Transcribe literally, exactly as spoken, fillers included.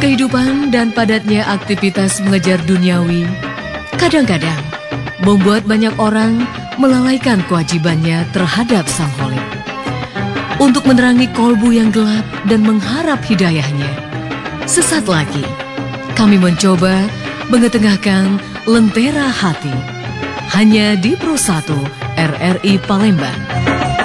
Kehidupan dan padatnya aktivitas mengejar duniawi kadang-kadang membuat banyak orang melalaikan kewajibannya terhadap Sang Kholik. Untuk menerangi kolbu yang gelap dan mengharap hidayahnya, sesaat lagi kami mencoba mengetengahkan Lentera Hati hanya di Pro satu R R I Palembang.